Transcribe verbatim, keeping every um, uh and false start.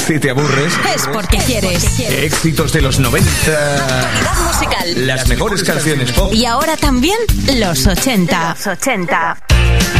Si te aburres, es porque quieres. Éxitos de los noventa. Actualidad musical. Las mejores canciones pop. Y ahora también los ochenta. Los ochenta.